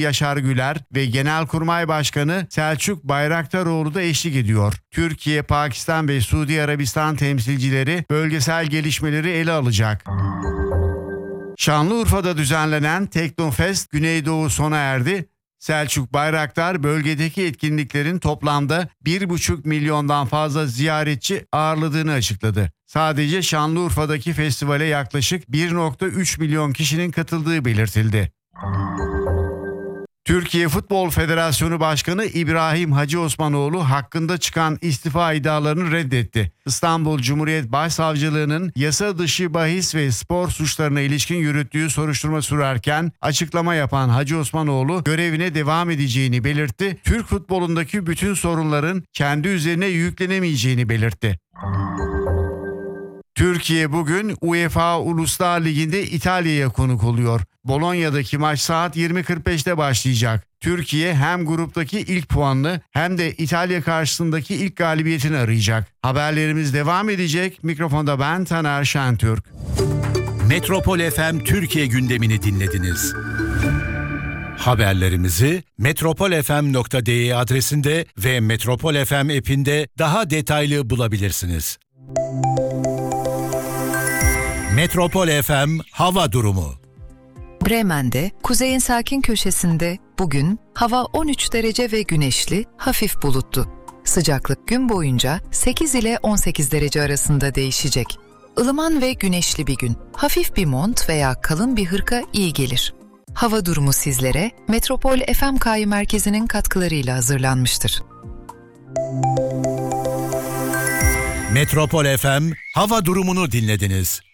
Yaşar Güler ve Genelkurmay Başkanı Selçuk Bayraktaroğlu da eşlik ediyor. Türkiye, Pakistan ve Suudi Arabistan temsilcileri bölgesel gelişmeleri ele alacak. Şanlıurfa'da düzenlenen Teknofest Güneydoğu sona erdi. Selçuk Bayraktar bölgedeki etkinliklerin toplamda 1,5 milyondan fazla ziyaretçi ağırladığını açıkladı. Sadece Şanlıurfa'daki festivale yaklaşık 1,3 milyon kişinin katıldığı belirtildi. Türkiye Futbol Federasyonu Başkanı İbrahim Hacı Osmanoğlu hakkında çıkan istifa iddialarını reddetti. İstanbul Cumhuriyet Başsavcılığı'nın yasa dışı bahis ve spor suçlarına ilişkin yürüttüğü soruşturma sürerken açıklama yapan Hacı Osmanoğlu görevine devam edeceğini belirtti. Türk futbolundaki bütün sorunların kendi üzerine yüklenemeyeceğini belirtti. Türkiye bugün UEFA Uluslar Ligi'nde İtalya'ya konuk oluyor. Bolonya'daki maç saat 20.45'te başlayacak. Türkiye hem gruptaki ilk puanını hem de İtalya karşısındaki ilk galibiyetini arayacak. Haberlerimiz devam edecek. Mikrofonda ben Taner Şentürk. Metropol FM Türkiye gündemini dinlediniz. Haberlerimizi metropolfm.de adresinde ve Metropol FM app'inde daha detaylı bulabilirsiniz. Metropol FM hava durumu. Bremen'de, kuzeyin sakin köşesinde bugün hava 13 derece ve güneşli, hafif bulutlu. Sıcaklık gün boyunca 8 ile 18 derece arasında değişecek. Ilıman ve güneşli bir gün. Hafif bir mont veya kalın bir hırka iyi gelir. Hava durumu sizlere Metropol FMK'yı merkezinin katkılarıyla hazırlanmıştır. Metropol FM hava durumunu dinlediniz.